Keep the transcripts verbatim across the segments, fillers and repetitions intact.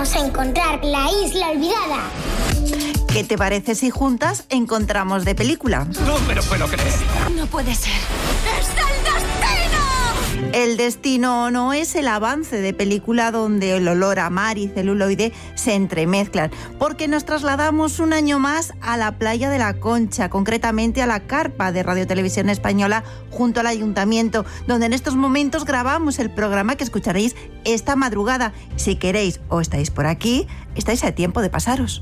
Vamos a encontrar la isla olvidada. ¿Qué te parece si juntas encontramos de película? No me lo puedo creer. No puede ser. ¡Es el destino! El destino no es el avance de película donde el olor a mar y celuloide se entremezclan, porque nos trasladamos un año más a la playa de la Concha, concretamente a la carpa de Radio Televisión Española junto al Ayuntamiento, donde en estos momentos grabamos el programa que escucharéis esta madrugada. Si queréis o estáis por aquí, estáis a tiempo de pasaros.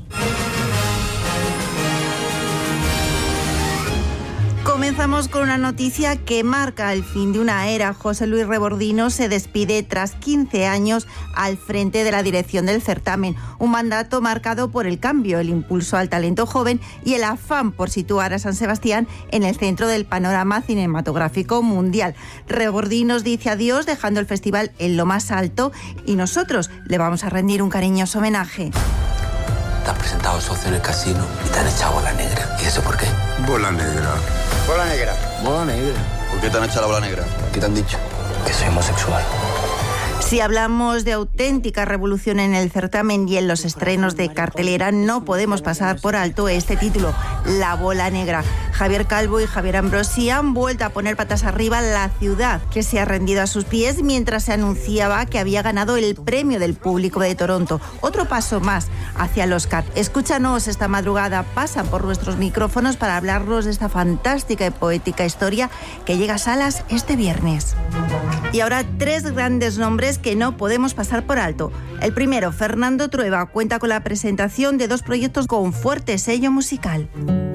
Comenzamos con una noticia que marca el fin de una era. José Luis Rebordino se despide tras quince años al frente de la dirección del certamen. Un mandato marcado por el cambio, el impulso al talento joven y el afán por situar a San Sebastián en el centro del panorama cinematográfico mundial. Rebordino dice adiós dejando el festival en lo más alto y nosotros le vamos a rendir un cariñoso homenaje. Te has presentado socio en el casino y te han echado bola negra. ¿Y eso por qué? Bola negra. Bola negra. Bola negra. ¿Por qué te han echado la bola negra? ¿Qué te han dicho? Que soy homosexual. Si hablamos de auténtica revolución en el certamen y en los estrenos de cartelera, no podemos pasar por alto este título, La Bola Negra. Javier Calvo y Javier Ambrosi han vuelto a poner patas arriba la ciudad, que se ha rendido a sus pies mientras se anunciaba que había ganado el premio del público de Toronto. Otro paso más hacia el Oscar. Escúchanos esta madrugada, pasan por nuestros micrófonos para hablarnos de esta fantástica y poética historia que llega a salas este viernes. Y ahora tres grandes nombres que no podemos pasar por alto. El primero, Fernando Trueba, cuenta con la presentación de dos proyectos con fuerte sello musical.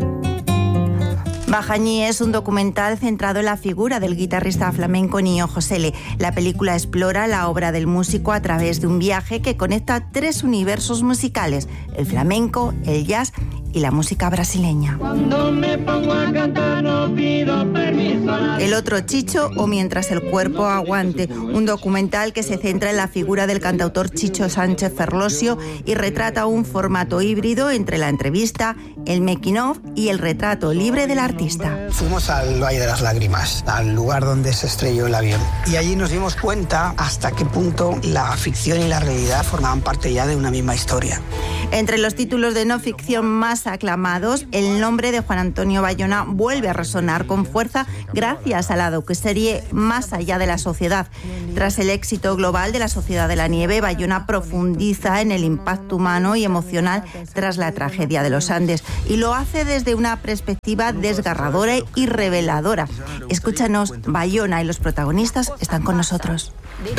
Bajañí es un documental centrado en la figura del guitarrista flamenco Niño Josele. La película explora la obra del músico a través de un viaje que conecta tres universos musicales, el flamenco, el jazz y la música brasileña. Cuando me pongo a cantar no pido permiso. El otro, Chicho o Mientras el cuerpo aguante, un documental que se centra en la figura del cantautor Chicho Sánchez Ferlosio y retrata un formato híbrido entre la entrevista, el making of y el retrato libre del artista. Fuimos al Valle de las Lágrimas, al lugar donde se estrelló el avión, y allí nos dimos cuenta hasta qué punto la ficción y la realidad formaban parte ya de una misma historia. Entre los títulos de no ficción más aclamados, el nombre de Juan Antonio Bayona vuelve a resonar con fuerza gracias a la docuserie Más allá de la sociedad. Tras el éxito global de La Sociedad de la Nieve, Bayona profundiza en el impacto humano y emocional tras la tragedia de los Andes y lo hace desde una perspectiva desgarradora y reveladora. Escúchanos, Bayona y los protagonistas están con nosotros.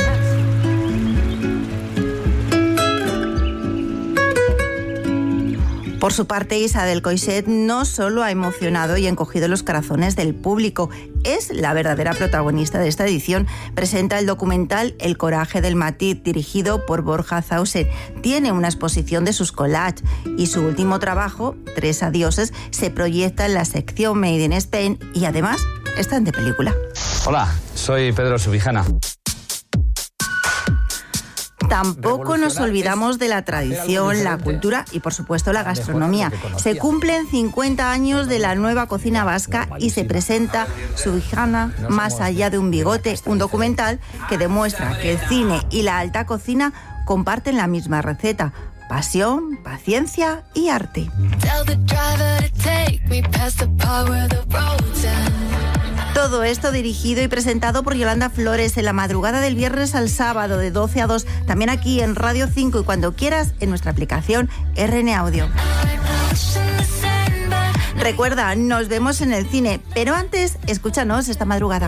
Por su parte, Isabel Coixet no solo ha emocionado y encogido los corazones del público, es la verdadera protagonista de esta edición. Presenta el documental El coraje del matiz, dirigido por Borja Zausen. Tiene una exposición de sus collages y su último trabajo, Tres adioses, se proyecta en la sección Made in Spain y además están de película. Hola, soy Pedro Subijana. Tampoco nos olvidamos de la tradición, la cultura y, por supuesto, la gastronomía. Se cumplen cincuenta años de la nueva cocina vasca y se presenta Subijana, Más allá de un bigote, un documental que demuestra que el cine y la alta cocina comparten la misma receta: pasión, paciencia y arte. Todo esto dirigido y presentado por Yolanda Flores en la madrugada del viernes al sábado de doce a dos, también aquí en Radio cinco y cuando quieras en nuestra aplicación R N Audio. Recuerda, nos vemos en el cine, pero antes, escúchanos esta madrugada.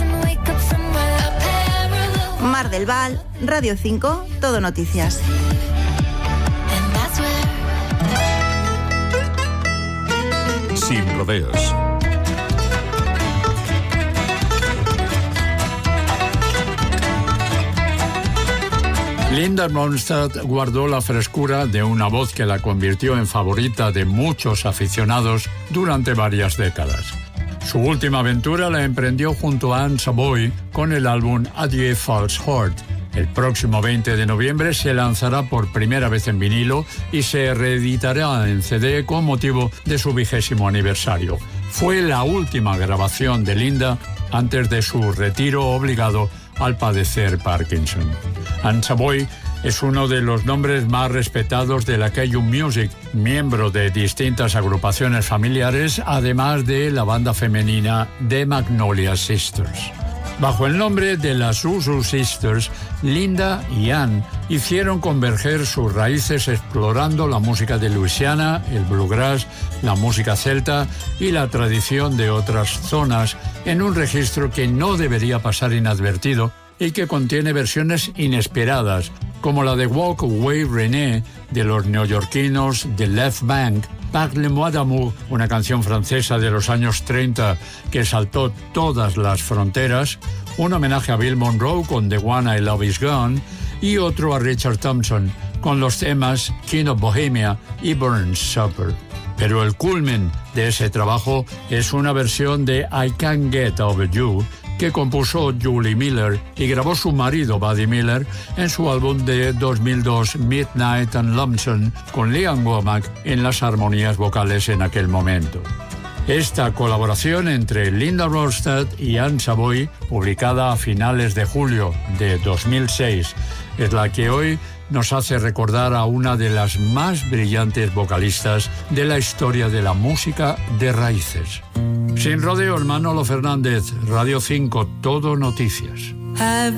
Mar del Val, Radio cinco, Todo Noticias. Sin rodeos. Linda Ronstadt guardó la frescura de una voz que la convirtió en favorita de muchos aficionados durante varias décadas. Su última aventura la emprendió junto a Anne Savoy con el álbum Adieu False Heart. El próximo veinte de noviembre se lanzará por primera vez en vinilo y se reeditará en C D con motivo de su vigésimo aniversario. Fue la última grabación de Linda antes de su retiro obligado al padecer Parkinson. Anne Savoy Es uno de los nombres más respetados de la Cajun Music, miembro de distintas agrupaciones familiares, además de la banda femenina The Magnolia Sisters. Bajo el nombre de las Zuzu Sisters, Linda y Ann hicieron converger sus raíces explorando la música de Luisiana, el bluegrass, la música celta y la tradición de otras zonas en un registro que no debería pasar inadvertido y que contiene versiones inesperadas, como la de Walk Away René de los neoyorquinos The Left Bank, Parle-moi d'amour, una canción francesa de los años treinta que saltó todas las fronteras, un homenaje a Bill Monroe con The One I Love Is Gone y otro a Richard Thompson con los temas King of Bohemia y Burns Supper. Pero el culmen de ese trabajo es una versión de I Can't Get Over You que compuso Julie Miller y grabó su marido Buddy Miller en su álbum de dos mil dos Midnight and Lonesome, con Liam Womack en las armonías vocales en aquel momento. Esta colaboración entre Linda Ronstadt y Ann Savoy, publicada a finales de julio de dos mil seis, es la que hoy nos hace recordar a una de las más brillantes vocalistas de la historia de la música de raíces. Sin rodeos, Manolo Fernández, Radio cinco, Todo Noticias. Have